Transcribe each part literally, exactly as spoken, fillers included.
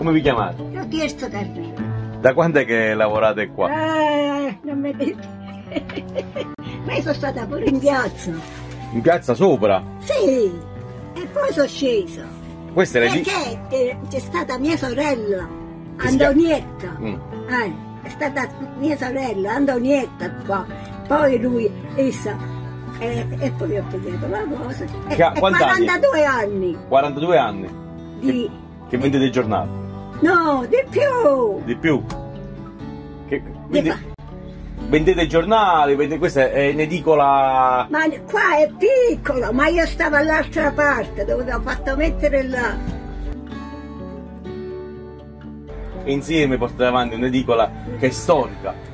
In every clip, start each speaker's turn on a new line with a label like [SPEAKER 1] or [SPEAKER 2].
[SPEAKER 1] Come vi chiamate?
[SPEAKER 2] Io chiesto Carmelo.
[SPEAKER 1] Da quando è che lavorate qua?
[SPEAKER 2] Ah, non mi dite. Ma io sono stata pure in piazza.
[SPEAKER 1] In piazza sopra?
[SPEAKER 2] Sì, e poi sono scesa.
[SPEAKER 1] Questa è la
[SPEAKER 2] Perché eh, c'è stata mia sorella,
[SPEAKER 1] Che si chiama?
[SPEAKER 2] Antonietta.
[SPEAKER 1] Mm.
[SPEAKER 2] Eh, è stata mia sorella, Antonietta qua. Poi lui, essa, eh, e poi ho pagato la cosa. E,
[SPEAKER 1] Che-
[SPEAKER 2] e
[SPEAKER 1] quanti anni?
[SPEAKER 2] quarantadue anni.
[SPEAKER 1] quarantadue anni.
[SPEAKER 2] Di...
[SPEAKER 1] Che vendete il giornale?
[SPEAKER 2] No, di più.
[SPEAKER 1] Di più? Che,
[SPEAKER 2] Di
[SPEAKER 1] quindi
[SPEAKER 2] fa-
[SPEAKER 1] vendete giornali, vendete, questa è un'edicola.
[SPEAKER 2] Ma qua è piccolo, ma io stavo all'altra parte dove ho fatto mettere là.
[SPEAKER 1] E insieme portate avanti un'edicola che è storica.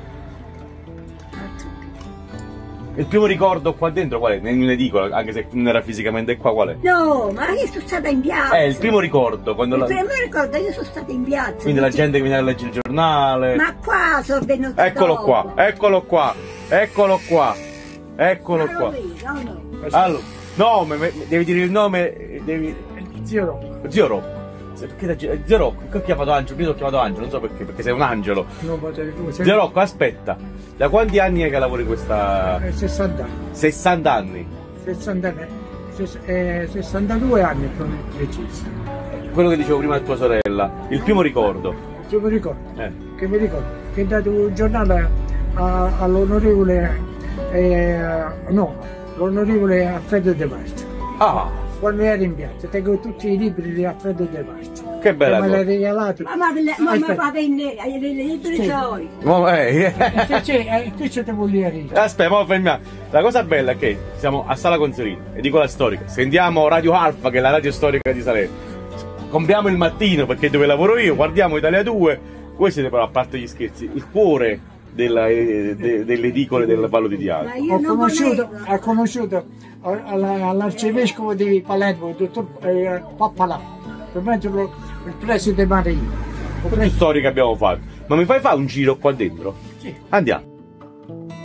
[SPEAKER 1] Il primo ricordo qua dentro qual è? Nell'edicola, anche se non era fisicamente qua, qual è?
[SPEAKER 2] No, ma io sono stata in piazza.
[SPEAKER 1] Eh, il primo ricordo, quando
[SPEAKER 2] Il
[SPEAKER 1] la...
[SPEAKER 2] primo ricordo, io sono stata in piazza.
[SPEAKER 1] Quindi la
[SPEAKER 2] Dice-
[SPEAKER 1] gente che veniva a leggere il giornale.
[SPEAKER 2] Ma qua sono venuta
[SPEAKER 1] Eccolo
[SPEAKER 2] dopo.
[SPEAKER 1] qua, eccolo qua, eccolo qua, eccolo
[SPEAKER 2] Ma
[SPEAKER 1] qua.
[SPEAKER 2] lo vedo, no, no.
[SPEAKER 1] Allora, nome, me- devi dire il nome, devi...
[SPEAKER 3] Zio Rocco.
[SPEAKER 1] Zio Rocco. Se- Perché da- Zio Rocco, che ho chiamato Angelo? Io l'ho chiamato Angelo, non so perché, perché sei un angelo.
[SPEAKER 3] Non potevi tu, sei
[SPEAKER 1] Zio Rocco, aspetta, da quanti anni è che lavori questa...
[SPEAKER 3] eh, sessanta anni.
[SPEAKER 1] sessanta anni.
[SPEAKER 3] sessanta anni. Ses- eh, sessantadue anni per preciso.
[SPEAKER 1] Quello che dicevo prima a tua sorella, il primo ricordo.
[SPEAKER 3] Che mi ricordo?
[SPEAKER 1] Eh.
[SPEAKER 3] Che mi ricordo? Che ho dato un giornale a- all'onorevole eh, no, l'onorevole Alfredo De Mastro.
[SPEAKER 1] Ah,
[SPEAKER 3] Quando ero in piazza, tengo tutti i libri di Alfredo De Mastro.
[SPEAKER 1] che bella
[SPEAKER 3] me l'ha
[SPEAKER 1] cosa.
[SPEAKER 3] regalato.
[SPEAKER 2] Ma, ma, ma, ma
[SPEAKER 3] Aspetta.
[SPEAKER 2] va bene, ai libri
[SPEAKER 3] Sì.
[SPEAKER 2] suoi.
[SPEAKER 1] Mo- eh,
[SPEAKER 3] Sì, sì, eh, questo ti voglio dire.
[SPEAKER 1] Aspetta, mo fermiamo. La cosa bella è che siamo a Sala Conserino, edicola storica. Sentiamo Radio Alfa, che è la radio storica di Salerno. Compriamo il mattino perché è dove lavoro io, guardiamo Italia due. Voi siete però, a parte gli scherzi, il cuore della- eh, de- delle edicole del Vallo di Diano.
[SPEAKER 2] Ma io
[SPEAKER 3] Ho
[SPEAKER 2] non
[SPEAKER 3] conosciuto,
[SPEAKER 2] volevo.
[SPEAKER 3] ho conosciuto alla- all'arcivescovo di Palermo, il dottor eh, Pappalà, per me il il preside Marino.
[SPEAKER 1] Tutte storie che abbiamo fatto. Ma mi fai fare un giro qua dentro?
[SPEAKER 3] Sì.
[SPEAKER 1] Andiamo.